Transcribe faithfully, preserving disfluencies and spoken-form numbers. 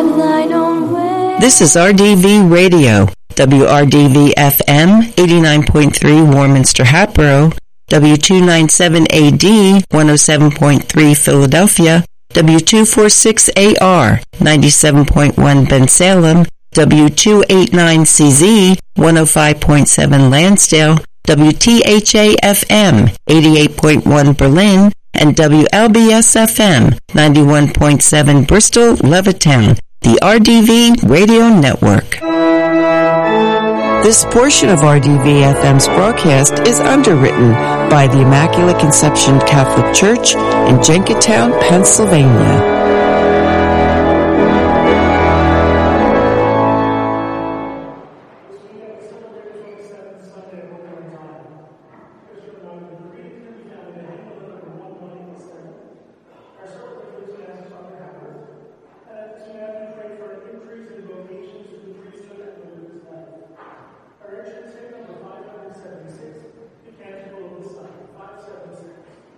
have thine own way. This is R D V Radio, W R D V F M, eighty-nine point three Warminster Hatboro, W two ninety-seven A D, one oh seven point three Philadelphia, W two forty-six A R, ninety-seven point one Bensalem, W two eighty-nine C Z, one oh five point seven Lansdale, W T H A F M, eighty-eight point one Berlin, and W L B S F M, ninety-one point seven Bristol, Levittown, the R D V Radio Network. This portion of R D V F M's broadcast is underwritten by the Immaculate Conception Catholic Church in Jenkintown, Pennsylvania.